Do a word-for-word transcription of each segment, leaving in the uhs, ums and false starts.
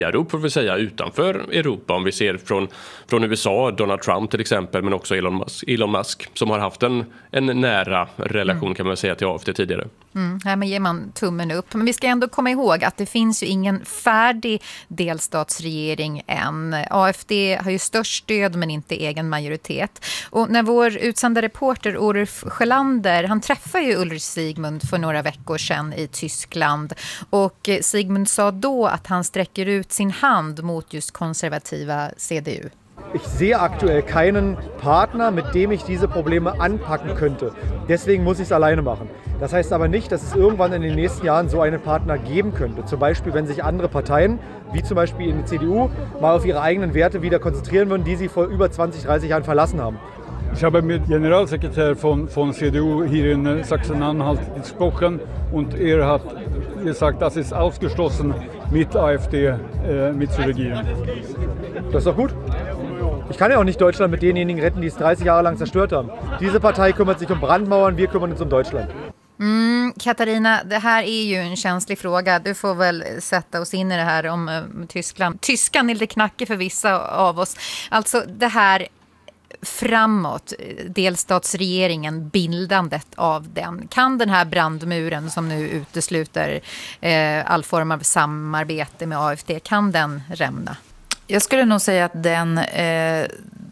Europa, får vi säga, utanför Europa, om vi ser från, från U S A, Donald Trump till exempel, men också Elon Musk, Elon Musk som har haft en, en nära relation mm. kan man säga till A F D tidigare. Mm, här men ger man tummen upp. Men vi ska ändå komma ihåg att det finns ju ingen färdig delstatsregering än. A F D har ju störst stöd men inte egen majoritet. Och när vår utsända reporter Ulrich Sjölander, han träffade ju Ulrich Sigmund för några veckor sedan i Tyskland. Och Sigmund sa då att han sträcker ut sin hand mot just konservativa C D U. Ich sehe aktuell keinen Partner, mit dem ich diese Probleme anpacken könnte. Deswegen muss ich es alleine machen. Das heißt aber nicht, dass es irgendwann in den nächsten Jahren so einen Partner geben könnte. Zum Beispiel, wenn sich andere Parteien, wie zum Beispiel in der C D U, mal auf ihre eigenen Werte wieder konzentrieren würden, die sie vor über zwanzig, dreißig Jahren verlassen haben. Ich habe mit Generalsekretär von, von C D U hier in Sachsen-Anhalt gesprochen und er hat gesagt, das ist ausgeschlossen, mit A F D äh, mitzuregieren. Das ist doch gut. Ich kann ja auch nicht Deutschland mit denjenigen retten, die es dreißig Jahre lang zerstört haben. Diese Partei kümmert sich um Brandmauern, wir kümmern uns um Deutschland. Mm, Katarina, det här är ju en känslig fråga. Du får väl sätta oss in i det här om uh, Tyskland. Tyskan är lite knackig för vissa av oss. Alltså det här framåt, delstatsregeringen, bildandet av den. Kan den här brandmuren som nu utesluter eh, all form av samarbete med A F D, kan den rämna? Jag skulle nog säga att den, eh,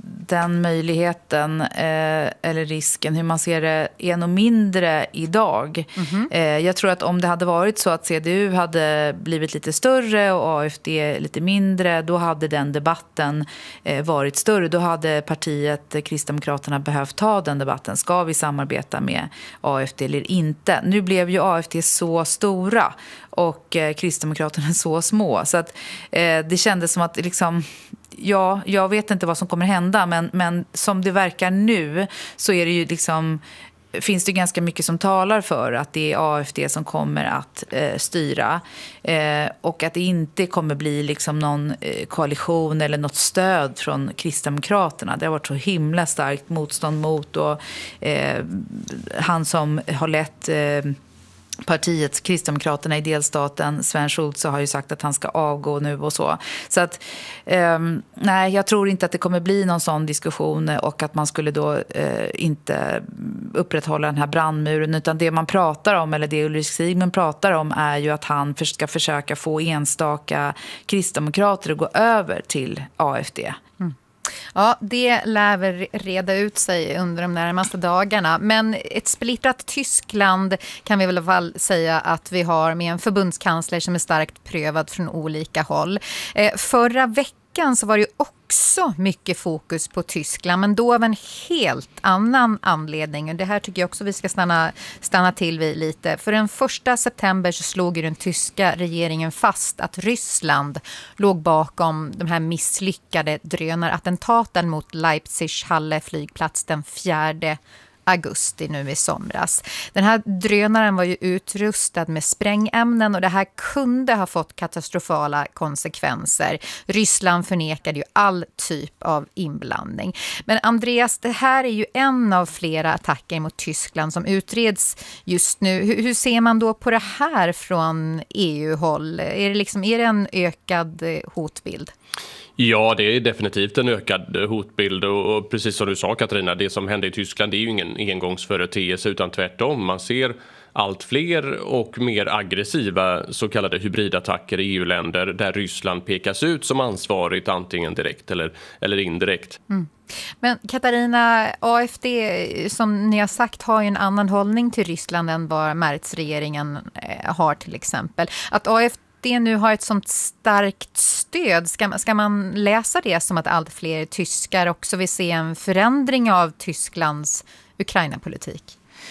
den möjligheten eh, eller risken, hur man ser det, är nog mindre idag. Mm-hmm. Eh, jag tror att om det hade varit så att C D U hade blivit lite större och A F D lite mindre, då hade den debatten eh, varit större. Då hade partiet Kristdemokraterna behövt ta den debatten. Ska vi samarbeta med A F D eller inte? Nu blev ju A F D så stora och eh, Kristdemokraterna så små. Så att eh, det kändes som att liksom, ja, jag vet inte vad som kommer hända, men, men som det verkar nu så är det ju liksom, finns det ganska mycket som talar för att det är A F D som kommer att eh, styra eh, och att det inte kommer bli liksom någon eh, koalition eller något stöd från Kristdemokraterna. Det har varit så himla starkt motstånd mot och eh, han som har lett eh, partiet Kristdemokraterna i delstaten, Sven Schultz, har ju sagt att han ska avgå nu och så. Så att eh, nej, jag tror inte att det kommer bli någon sån diskussion och att man skulle då eh, inte upprätthålla den här brandmuren, utan det man pratar om, eller det Ulrich Sigmund pratar om, är ju att han ska försöka få enstaka kristdemokrater att gå över till A F D. Mm. Ja, det lär väl reda ut sig under de närmaste dagarna. Men ett splittrat Tyskland kan vi väl i alla fall säga att vi har, med en förbundskansler som är starkt prövad från olika håll. Eh, förra veckan så var det ju också mycket fokus på Tyskland, men då av en helt annan anledning. Och det här tycker jag också vi ska stanna, stanna till vid lite. För den första september så slog ju den tyska regeringen fast att Ryssland låg bakom de här misslyckade drönarattentaten mot Leipzig-Halle flygplats den fjärde augusti nu i somras. Den här drönaren var ju utrustad med sprängämnen och det här kunde ha fått katastrofala konsekvenser. Ryssland förnekade ju all typ av inblandning. Men Andreas, det här är ju en av flera attacker mot Tyskland som utreds just nu. Hur, hur ser man då på det här från E U-håll? Är det, liksom, är det en ökad hotbild? Ja, det är definitivt en ökad hotbild och, och precis som du sa, Katarina, det som hände i Tyskland, det är ju ingen engångsföreteelse utan tvärtom. Man ser allt fler och mer aggressiva så kallade hybridattacker i E U-länder där Ryssland pekas ut som ansvarigt antingen direkt eller, eller indirekt. Mm. Men Katarina, A F D som ni har sagt har ju en annan hållning till Ryssland än vad Merz-regeringen eh, har till exempel. Att A F D det nu har ett sånt starkt stöd. Ska, ska man läsa det som att allt fler tyskar också vill se en förändring av Tysklands Ukraina-politik?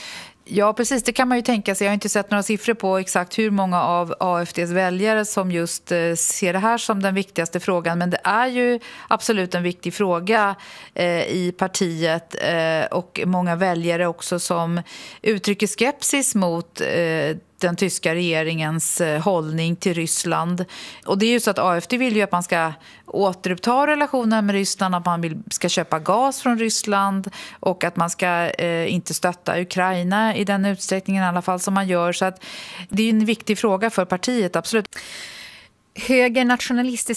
Ja, precis. Det kan man ju tänka sig. Jag har inte sett några siffror på exakt hur många av A F D:s väljare som just eh, ser det här som den viktigaste frågan. Men det är ju absolut en viktig fråga eh, i partiet eh, och många väljare också som uttrycker skepsis mot eh, den tyska regeringens hållning till Ryssland. Och det är ju så att A F D vill ju att man ska återuppta relationen med Ryssland, att man vill, ska köpa gas från Ryssland och att man ska eh, inte stötta Ukraina i den utsträckningen i alla fall som man gör. Så att det är ju en viktig fråga för partiet, absolut. högernationalistisk